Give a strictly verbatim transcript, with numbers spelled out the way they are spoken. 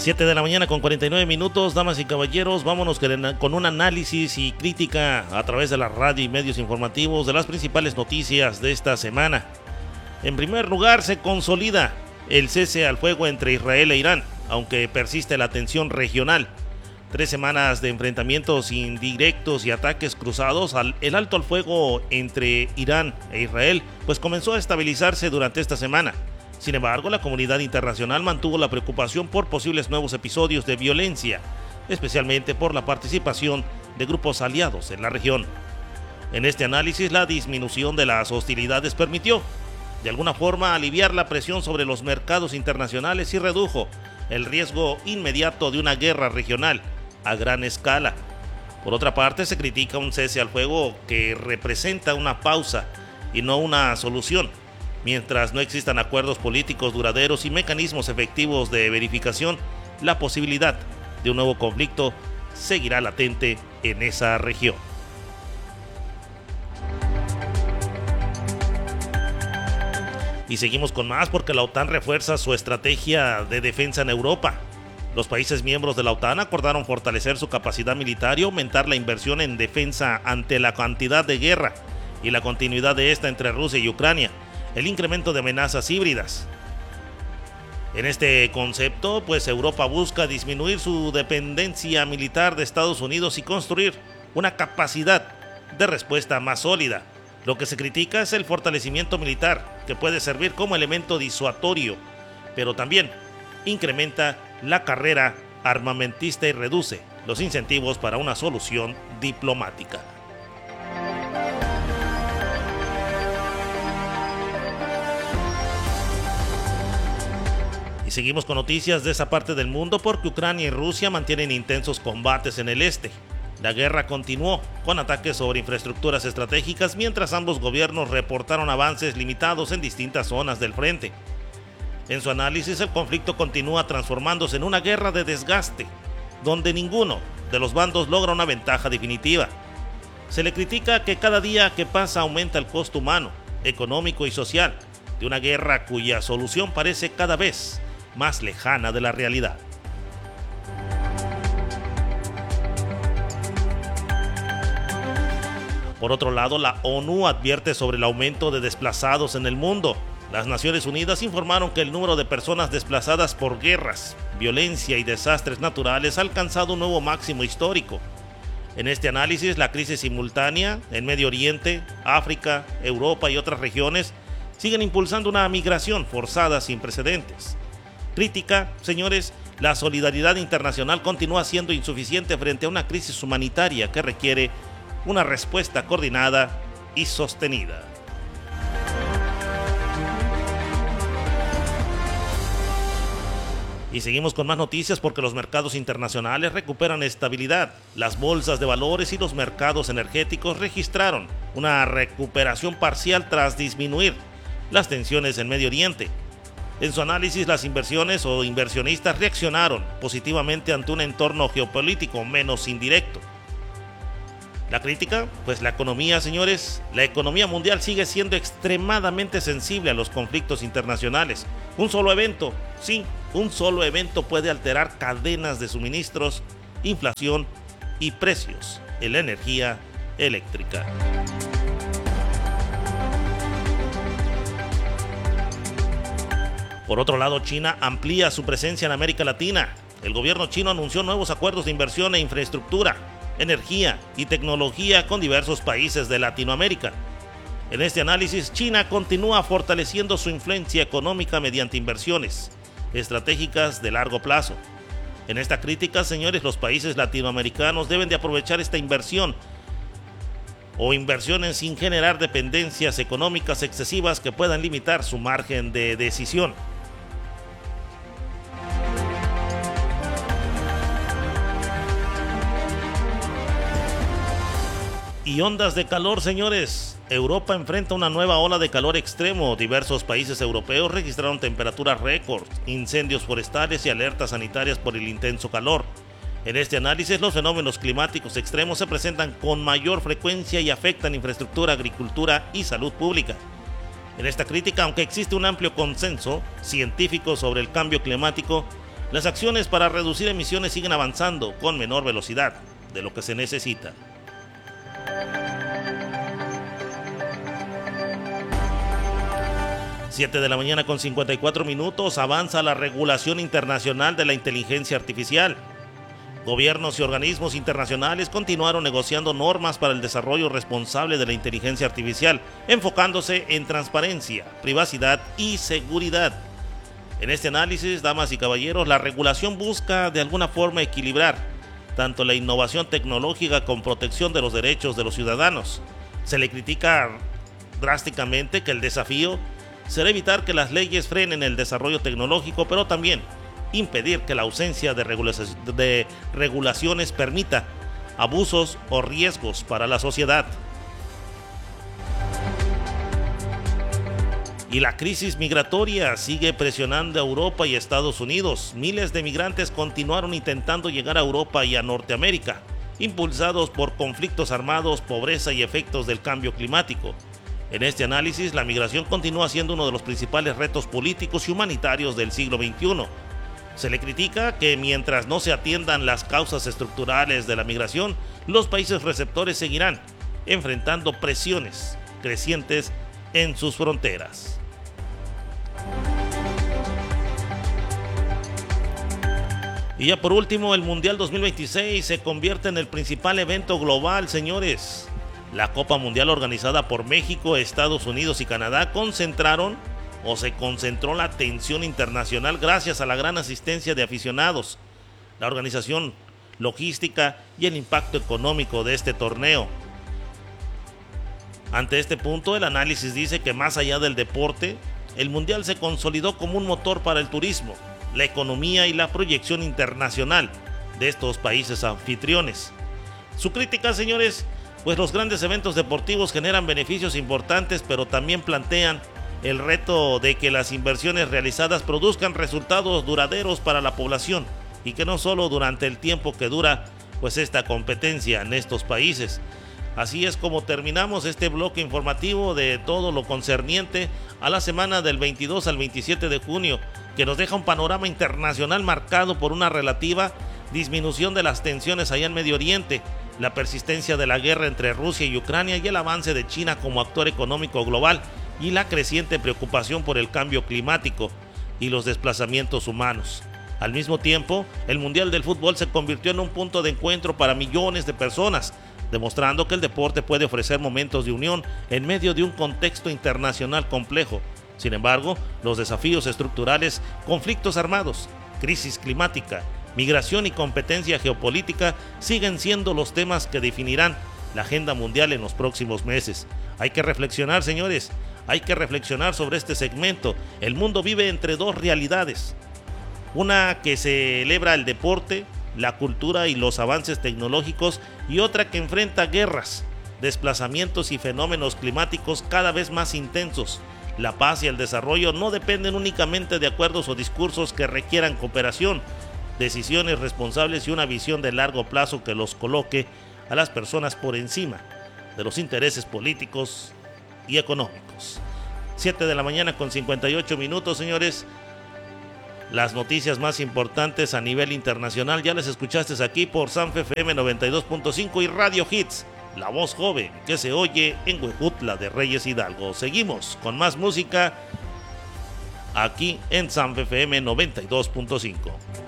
siete de la mañana con cuarenta y nueve minutos, damas y caballeros, vámonos con un análisis y crítica a través de la radio y medios informativos de las principales noticias de esta semana. En primer lugar, se consolida el cese al fuego entre Israel e Irán, aunque persiste la tensión regional. Tres semanas de enfrentamientos indirectos y ataques cruzados, el alto al fuego entre Irán e Israel pues comenzó a estabilizarse durante esta semana. Sin embargo, la comunidad internacional mantuvo la preocupación por posibles nuevos episodios de violencia, especialmente por la participación de grupos aliados en la región. En este análisis, la disminución de las hostilidades permitió, de alguna forma, aliviar la presión sobre los mercados internacionales y redujo el riesgo inmediato de una guerra regional a gran escala. Por otra parte, se critica un cese al fuego que representa una pausa y no una solución. Mientras no existan acuerdos políticos duraderos y mecanismos efectivos de verificación, la posibilidad de un nuevo conflicto seguirá latente en esa región. Y seguimos con más porque la OTAN refuerza su estrategia de defensa en Europa. Los países miembros de la OTAN acordaron fortalecer su capacidad militar y aumentar la inversión en defensa ante la cantidad de guerra y la continuidad de esta entre Rusia y Ucrania. El incremento de amenazas híbridas. En este concepto, pues Europa busca disminuir su dependencia militar de Estados Unidos y construir una capacidad de respuesta más sólida. Lo que se critica es el fortalecimiento militar, que puede servir como elemento disuasorio, pero también incrementa la carrera armamentista y reduce los incentivos para una solución diplomática. Y seguimos con noticias de esa parte del mundo porque Ucrania y Rusia mantienen intensos combates en el este. La guerra continuó con ataques sobre infraestructuras estratégicas mientras ambos gobiernos reportaron avances limitados en distintas zonas del frente. En su análisis, el conflicto continúa transformándose en una guerra de desgaste, donde ninguno de los bandos logra una ventaja definitiva. Se le critica que cada día que pasa aumenta el costo humano, económico y social de una guerra cuya solución parece cada vez más lejana de la realidad. Por otro lado, la ONU advierte sobre el aumento de desplazados en el mundo. Las Naciones Unidas informaron que el número de personas desplazadas por guerras, violencia y desastres naturales ha alcanzado un nuevo máximo histórico. En este análisis, la crisis simultánea en Medio Oriente, África, Europa y otras regiones siguen impulsando una migración forzada sin precedentes. Crítica, señores, la solidaridad internacional continúa siendo insuficiente frente a una crisis humanitaria que requiere una respuesta coordinada y sostenida. Y seguimos con más noticias porque los mercados internacionales recuperan estabilidad. Las bolsas de valores y los mercados energéticos registraron una recuperación parcial tras disminuir las tensiones en Medio Oriente. En su análisis, las inversiones o inversionistas reaccionaron positivamente ante un entorno geopolítico menos indirecto. La crítica, pues la economía, señores, la economía mundial sigue siendo extremadamente sensible a los conflictos internacionales. Un solo evento, sí, un solo evento puede alterar cadenas de suministros, inflación y precios en la energía eléctrica. Por otro lado, China amplía su presencia en América Latina. El gobierno chino anunció nuevos acuerdos de inversión e infraestructura, energía y tecnología con diversos países de Latinoamérica. En este análisis, China continúa fortaleciendo su influencia económica mediante inversiones estratégicas de largo plazo. En esta crítica, señores, los países latinoamericanos deben de aprovechar esta inversión o inversiones sin generar dependencias económicas excesivas que puedan limitar su margen de decisión. Y ondas de calor, señores. Europa enfrenta una nueva ola de calor extremo. Diversos países europeos registraron temperaturas récord, incendios forestales y alertas sanitarias por el intenso calor. En este análisis, los fenómenos climáticos extremos se presentan con mayor frecuencia y afectan infraestructura, agricultura y salud pública. En esta crítica, aunque existe un amplio consenso científico sobre el cambio climático, las acciones para reducir emisiones siguen avanzando con menor velocidad de lo que se necesita. siete de la mañana con cincuenta y cuatro minutos, avanza la regulación internacional de la inteligencia artificial. Gobiernos y organismos internacionales continuaron negociando normas para el desarrollo responsable de la inteligencia artificial, enfocándose en transparencia, privacidad y seguridad. En este análisis, damas y caballeros, la regulación busca de alguna forma equilibrar tanto la innovación tecnológica con protección de los derechos de los ciudadanos. Se le critica drásticamente que el desafío será evitar que las leyes frenen el desarrollo tecnológico, pero también impedir que la ausencia de, regulaci- de regulaciones permita abusos o riesgos para la sociedad. Y la crisis migratoria sigue presionando a Europa y Estados Unidos. Miles de migrantes continuaron intentando llegar a Europa y a Norteamérica, impulsados por conflictos armados, pobreza y efectos del cambio climático. En este análisis, la migración continúa siendo uno de los principales retos políticos y humanitarios del siglo veintiuno. Se le critica que mientras no se atiendan las causas estructurales de la migración, los países receptores seguirán enfrentando presiones crecientes en sus fronteras. Y ya por último, el Mundial dos mil veintiséis se convierte en el principal evento global, señores. La Copa Mundial organizada por México, Estados Unidos y Canadá concentraron o se concentró la atención internacional gracias a la gran asistencia de aficionados, la organización logística y el impacto económico de este torneo. Ante este punto, el análisis dice que más allá del deporte, el Mundial se consolidó como un motor para el turismo, la economía y la proyección internacional de estos países anfitriones. Su crítica, señores, pues los grandes eventos deportivos generan beneficios importantes, pero también plantean el reto de que las inversiones realizadas produzcan resultados duraderos para la población y que no solo durante el tiempo que dura pues esta competencia en estos países. Así es como terminamos este bloque informativo de todo lo concerniente a la semana del veintidós al veintisiete de junio, que nos deja un panorama internacional marcado por una relativa disminución de las tensiones allá en Medio Oriente, la persistencia de la guerra entre Rusia y Ucrania y el avance de China como actor económico global y la creciente preocupación por el cambio climático y los desplazamientos humanos. Al mismo tiempo, el Mundial del Fútbol se convirtió en un punto de encuentro para millones de personas, demostrando que el deporte puede ofrecer momentos de unión en medio de un contexto internacional complejo. Sin embargo, los desafíos estructurales, conflictos armados, crisis climática, migración y competencia geopolítica siguen siendo los temas que definirán la agenda mundial en los próximos meses. Hay que reflexionar, señores, hay que reflexionar sobre este segmento. El mundo vive entre dos realidades, una que celebra el deporte, la cultura y los avances tecnológicos, y otra que enfrenta guerras, desplazamientos y fenómenos climáticos cada vez más intensos. La paz y el desarrollo no dependen únicamente de acuerdos o discursos que requieran cooperación, decisiones responsables y una visión de largo plazo que los coloque a las personas por encima de los intereses políticos y económicos. siete de la mañana con cincuenta y ocho minutos, señores. Las noticias más importantes a nivel internacional ya las escuchaste aquí por Sanfe F M noventa y dos punto cinco y Radio Hits, la voz joven que se oye en Huejutla de Reyes Hidalgo. Seguimos con más música aquí en Sanfe F M noventa y dos punto cinco.